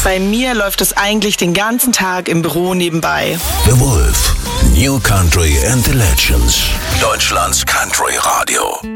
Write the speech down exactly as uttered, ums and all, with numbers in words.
Bei mir läuft es eigentlich den ganzen Tag im Büro nebenbei. The Wolf, New Country and the Legends. Deutschlands Country Radio.